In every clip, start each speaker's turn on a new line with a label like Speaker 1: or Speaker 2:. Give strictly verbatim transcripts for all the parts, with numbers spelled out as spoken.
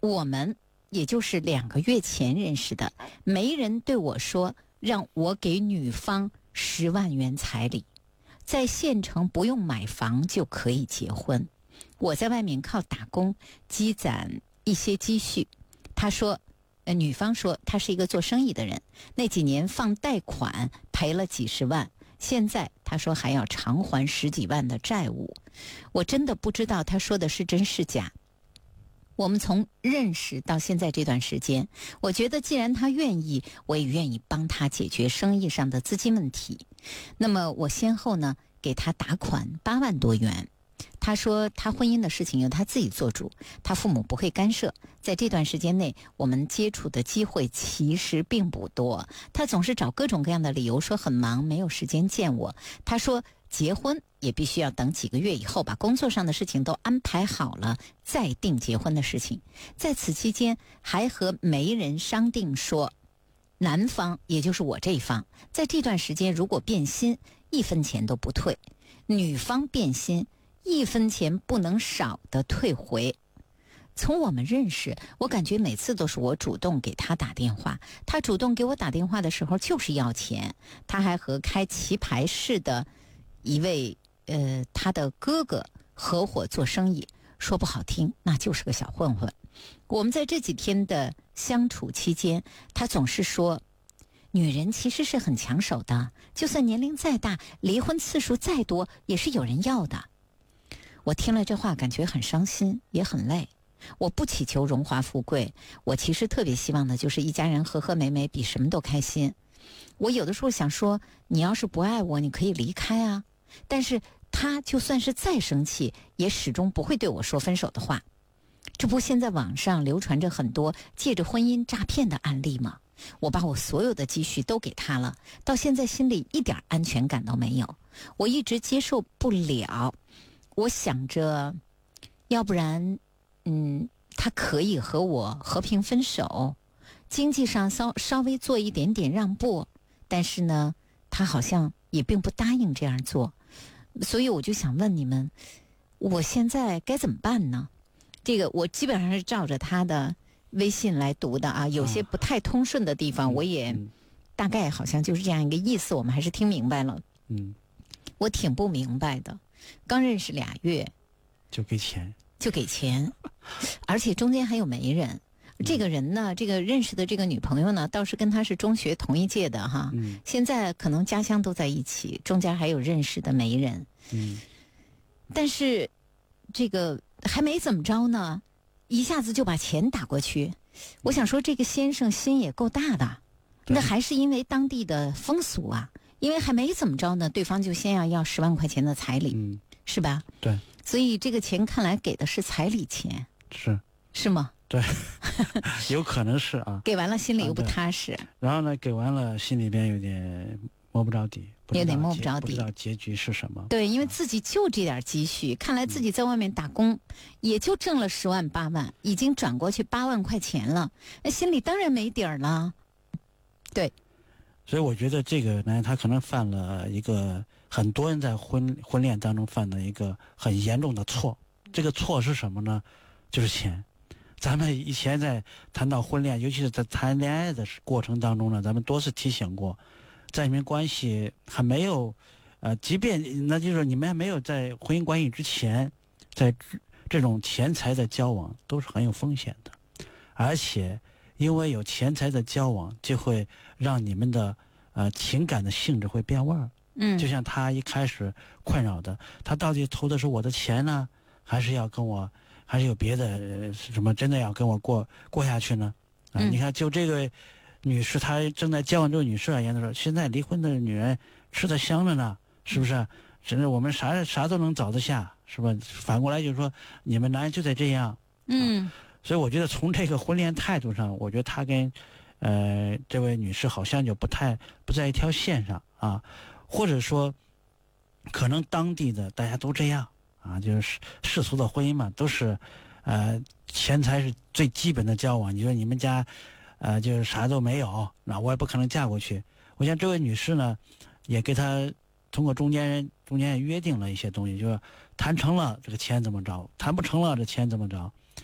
Speaker 1: 我们也就是两个月前认识的，媒人对我说让我给女方十万元彩礼，在县城不用买房就可以结婚。我在外面靠打工积攒一些积蓄。他说呃，女方说他是一个做生意的人，那几年放贷款赔了几十万，现在他说还要偿还十几万的债务。我真的不知道他说的是真是假。我们从认识到现在这段时间，我觉得既然他愿意，我也愿意帮他解决生意上的资金问题。那么我先后呢给他打款八万多元。他说他婚姻的事情由他自己做主，他父母不会干涉。在这段时间内，我们接触的机会其实并不多，他总是找各种各样的理由说很忙没有时间见我。他说结婚也必须要等几个月以后把工作上的事情都安排好了再定结婚的事情。在此期间还和媒人商定说，男方也就是我这一方在这段时间如果变心一分钱都不退，女方变心一分钱不能少的退回。从我们认识，我感觉每次都是我主动给他打电话，他主动给我打电话的时候就是要钱。他还和开棋牌室的一位呃他的哥哥合伙做生意，说不好听那就是个小混混。我们在这几天的相处期间，他总是说女人其实是很抢手的，就算年龄再大，离婚次数再多，也是有人要的。我听了这话感觉很伤心也很累。我不祈求荣华富贵，我其实特别希望的就是一家人和和美美，比什么都开心。我有的时候想说，你要是不爱我你可以离开啊，但是他就算是再生气也始终不会对我说分手的话。这不现在网上流传着很多借着婚姻诈骗的案例吗？我把我所有的积蓄都给他了，到现在心里一点安全感都没有。我一直接受不了，我想着要不然嗯，他可以和我和平分手，经济上稍稍微做一点点让步，但是呢他好像也并不答应这样做。所以我就想问你们，我现在该怎么办呢？这个我基本上是照着他的微信来读的啊，有些不太通顺的地方我也大概好像就是这样一个意思，我们还是听明白了。
Speaker 2: 嗯，
Speaker 1: 我挺不明白的，刚认识俩月
Speaker 2: 就给钱
Speaker 1: 就给钱，而且中间还有媒人。这个人呢，这个认识的这个女朋友呢，倒是跟他是中学同一届的哈，
Speaker 2: 嗯，
Speaker 1: 现在可能家乡都在一起，中间还有认识的媒人。
Speaker 2: 嗯，
Speaker 1: 但是这个还没怎么着呢，一下子就把钱打过去。我想说这个先生心也够大的，那还是因为当地的风俗啊，因为还没怎么着呢，对方就先要要十万块钱的彩礼，
Speaker 2: 嗯，
Speaker 1: 是吧？
Speaker 2: 对，
Speaker 1: 所以这个钱看来给的是彩礼钱，
Speaker 2: 是
Speaker 1: 是吗？
Speaker 2: 对，有可能是啊。
Speaker 1: 给完了心里又不踏实，
Speaker 2: 啊、然后呢，给完了心里边有点摸不着底，
Speaker 1: 有点摸不着底，
Speaker 2: 不知道结局是什么。
Speaker 1: 对，因为自己就这点积蓄，啊、看来自己在外面打工、嗯、也就挣了十万八万，已经转过去八万块钱了，那心里当然没底儿了。对，
Speaker 2: 所以我觉得这个呢，他可能犯了一个很多人在婚婚恋当中犯的一个很严重的错。这个错是什么呢？就是钱。咱们以前在谈到婚恋，尤其是在谈恋爱的过程当中呢，咱们多次提醒过，在你们关系还没有，呃，即便那就是你们还没有在婚姻关系之前，在这种钱财的交往都是很有风险的，而且因为有钱财的交往，就会让你们的呃情感的性质会变味儿。
Speaker 1: 嗯，
Speaker 2: 就像他一开始困扰的，他到底投的是我的钱呢，还是要跟我？还是有别的什么真的要跟我过过下去呢？啊，
Speaker 1: 嗯、
Speaker 2: 你看，就这个女士，她正在交往这个女士而言的时候，现在离婚的女人吃得香着呢，是不是？甚至我们啥啥都能找得下，是吧？反过来就是说，你们男人就得这样。
Speaker 1: 嗯、
Speaker 2: 啊，所以我觉得从这个婚恋态度上，我觉得他跟呃这位女士好像就不太不在一条线上啊，或者说，可能当地的大家都这样。啊，就是世俗的婚姻嘛，都是，呃，钱财是最基本的交往。你说你们家，呃，就是啥都没有，那我也不可能嫁过去。我想这位女士呢，也给他通过中间人中间约定了一些东西，就是谈成了这个钱怎么着，谈不成了这钱怎么着。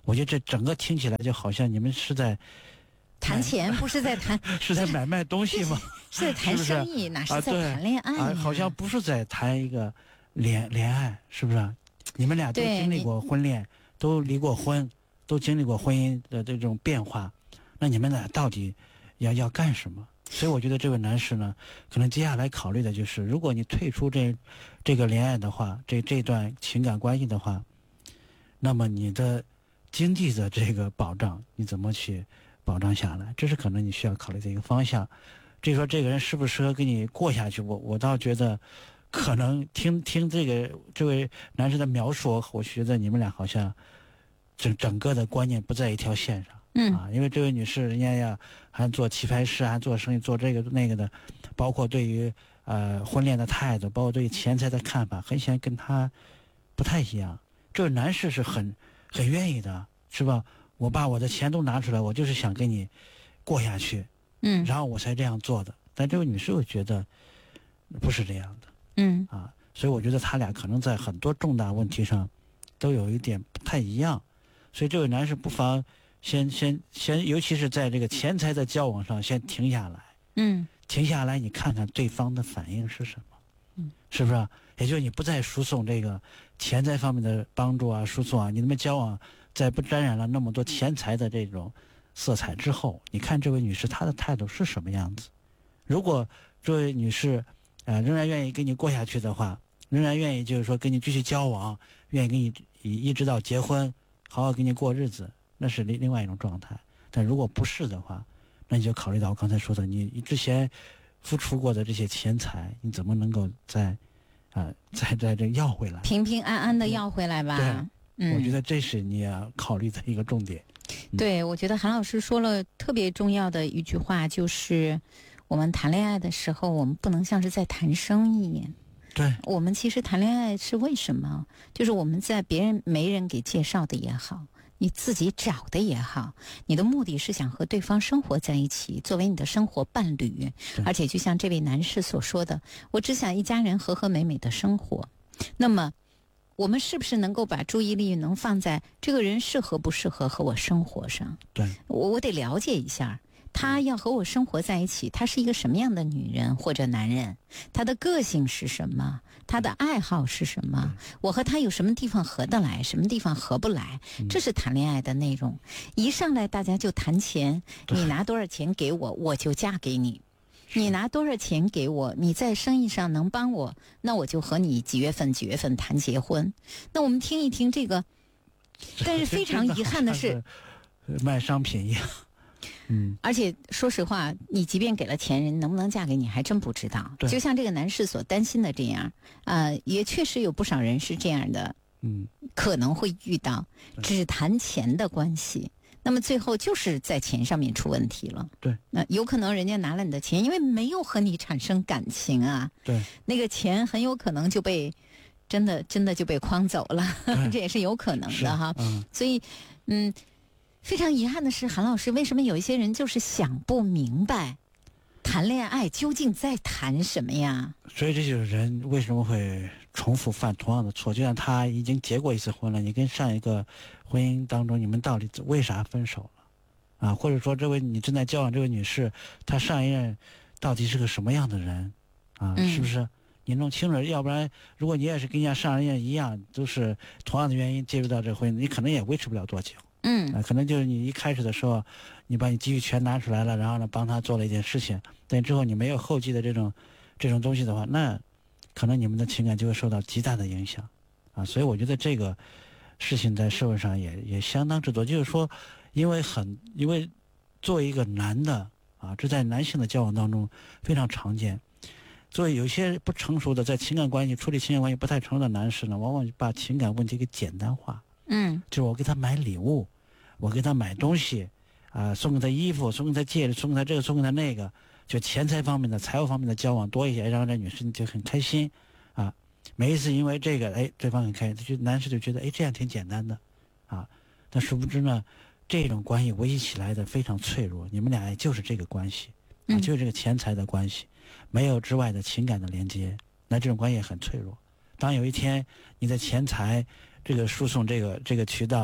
Speaker 2: 我觉得这整个听起来就好像你们是在
Speaker 1: 谈钱，不是在谈
Speaker 2: 是在买卖东西吗？
Speaker 1: 是在谈生意，
Speaker 2: 是
Speaker 1: 哪是在谈恋爱呀、
Speaker 2: 啊？好像不是在谈一个恋恋爱，是不是？你们俩都经历过婚恋，都离过婚，都经历过婚姻的这种变化，那你们俩到底要要干什么？所以我觉得这位男士呢，可能接下来考虑的就是，如果你退出这这个恋爱的话，这这段情感关系的话，那么你的经济的这个保障你怎么去保障下来？这是可能你需要考虑的一个方向。至于说这个人适不适合跟你过下去，我我倒觉得，可能听听这个这位男士的描述，我觉得你们俩好像整整个的观念不在一条线上。
Speaker 1: 嗯
Speaker 2: 啊，因为这位女士人家呀还做棋牌室，还做生意，做这个那个的，包括对于呃婚恋的态度，包括对于钱财的看法，很显然跟他不太一样。这位男士是很很愿意的，是吧？我把我的钱都拿出来，我就是想跟你过下去，
Speaker 1: 嗯，
Speaker 2: 然后我才这样做的。但这位女士又觉得不是这样的，
Speaker 1: 嗯
Speaker 2: 啊，所以我觉得他俩可能在很多重大问题上都有一点不太一样。所以这位男士不妨先先先，尤其是在这个钱财的交往上，先停下来，
Speaker 1: 嗯，
Speaker 2: 停下来，你看看对方的反应是什么，
Speaker 1: 嗯，
Speaker 2: 是不是？也就是你不再输送这个钱财方面的帮助啊、输送啊，你们交往在不沾染了那么多钱财的这种色彩之后，你看这位女士她的态度是什么样子？如果这位女士，呃，仍然愿意跟你过下去的话，仍然愿意就是说跟你继续交往，愿意跟你一一直到结婚，好好跟你过日子。那是另另外一种状态，但如果不是的话，那你就考虑到我刚才说的，你你之前付出过的这些钱财，你怎么能够再啊、呃、再再这要回来，
Speaker 1: 平平安安的要回来吧？
Speaker 2: 对，
Speaker 1: 嗯，
Speaker 2: 我觉得这是你要考虑的一个重点。嗯、
Speaker 1: 对，我觉得韩老师说了特别重要的一句话，就是我们谈恋爱的时候，我们不能像是在谈生意。
Speaker 2: 对，
Speaker 1: 我们其实谈恋爱是为什么？就是我们在别人没人给介绍的也好，你自己找的也好，你的目的是想和对方生活在一起，作为你的生活伴侣。而且就像这位男士所说的，我只想一家人和和美美的生活。那么我们是不是能够把注意力能放在这个人适合不适合和我生活上？
Speaker 2: 对，
Speaker 1: 我我得了解一下，他要和我生活在一起，他是一个什么样的女人或者男人？他的个性是什么？他的爱好是什么？我和他有什么地方合得来，什么地方合不来？这是谈恋爱的内容。一上来大家就谈钱，你拿多少钱给我，我就嫁给你。你拿多少钱给我，你在生意上能帮我，那我就和你几月份几月份谈结婚。那我们听一听这个，但是非常遗憾的是，
Speaker 2: 卖商品一样。嗯，
Speaker 1: 而且说实话，你即便给了钱，人能不能嫁给你还真不知道。就像这个男士所担心的这样，呃，也确实有不少人是这样的，
Speaker 2: 嗯，
Speaker 1: 可能会遇到只谈钱的关系，那么最后就是在钱上面出问题了。
Speaker 2: 对，
Speaker 1: 那有可能人家拿了你的钱，因为没有和你产生感情啊，
Speaker 2: 对，
Speaker 1: 那个钱很有可能就被真的真的就被诓走了，这也是有可能的哈。
Speaker 2: 嗯，
Speaker 1: 所以，嗯。非常遗憾的是，韩老师，为什么有一些人就是想不明白，谈恋爱究竟在谈什么呀？
Speaker 2: 所以这就是人为什么会重复犯同样的错。就像他已经结过一次婚了，你跟上一个婚姻当中，你们到底为啥分手了？啊，或者说这位你正在交往这位女士，她上一任到底是个什么样的人？啊，
Speaker 1: 嗯、
Speaker 2: 是不是？你弄清楚，要不然如果你也是跟人家上一任一样，都是同样的原因介入到这个婚姻，你可能也维持不了多久。
Speaker 1: 嗯、
Speaker 2: 啊，可能就是你一开始的时候，你把你积蓄全拿出来了，然后呢帮他做了一件事情，但之后你没有后继的这种这种东西的话，那可能你们的情感就会受到极大的影响，啊，所以我觉得这个事情在社会上也也相当之多，就是说，因为很因为作为一个男的啊，这在男性的交往当中非常常见。作为有些不成熟的在情感关系处理情感关系不太成熟的男士呢，往往把情感问题给简单化。
Speaker 1: 嗯，
Speaker 2: 就是我给他买礼物。我给他买东西，啊、呃，送给他衣服，送给他戒指，送给他这个，送给他那个，就钱财方面的、财务方面的交往多一些，让这女士就很开心，啊，每一次因为这个，哎，对方很开心，就男士就觉得，哎，这样挺简单的，啊，但殊不知呢，这种关系维系起来的非常脆弱，你们俩就是这个关系，啊，就是这个钱财的关系，没有之外的情感的连接，那这种关系很脆弱。当有一天你的钱财这个输送这个这个渠道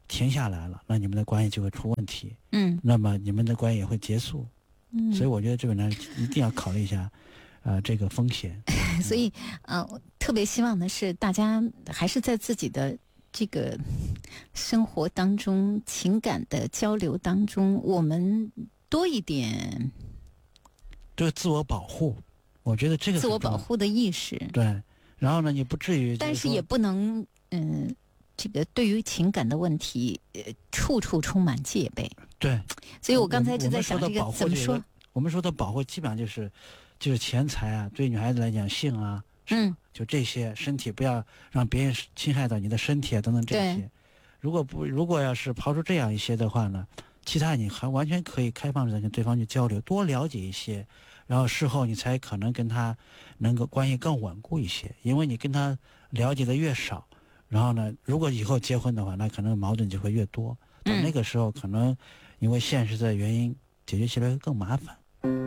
Speaker 2: 停下来了，那你们的关系就会出问题。
Speaker 1: 嗯，
Speaker 2: 那么你们的关系也会结束。
Speaker 1: 嗯，
Speaker 2: 所以我觉得这位男人一定要考虑一下，呃，这个风险。
Speaker 1: 所以呃，我特别希望的是大家还是在自己的这个生活当中、情感的交流当中，我们多一点
Speaker 2: 这个自我保护，我觉得这个
Speaker 1: 自我保护的意识。
Speaker 2: 对，然后呢，你不至于，
Speaker 1: 但是也不能嗯、呃，这个对于情感的问题，呃，处处充满戒备。
Speaker 2: 对，
Speaker 1: 所以我刚才就在想这个怎么说。
Speaker 2: 我们说的保护，基本上就是就是钱财啊，对女孩子来讲，性啊，
Speaker 1: 嗯，
Speaker 2: 就这些，身体不要让别人侵害到你的身体啊，等等这些。如果不，如果要是抛出这样一些的话呢，其他你还完全可以开放着跟对方去交流，多了解一些，然后事后你才可能跟他能够关系更稳固一些。因为你跟他了解的越少，然后呢，如果以后结婚的话，那可能矛盾就会越多。到那个时候，可能因为现实的原因，解决起来会更麻烦。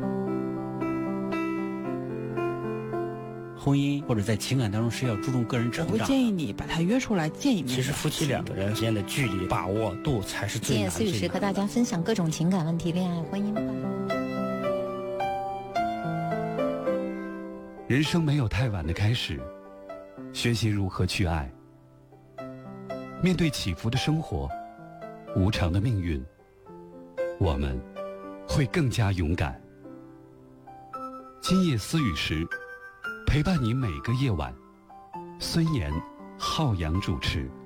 Speaker 3: 婚姻或者在情感当中是要注重个人成长。
Speaker 4: 我会建议你把他约出来见一面。
Speaker 3: 其实夫妻两个人之间的距离把握度才是最难的。
Speaker 1: 今夜思雨时和大家分享各种情感问题、恋爱、婚姻吧。
Speaker 5: 人生没有太晚的开始，学习如何去爱。面对起伏的生活，无常的命运，我们会更加勇敢。今夜思雨时，陪伴你每个夜晚。孙岩、浩洋主持。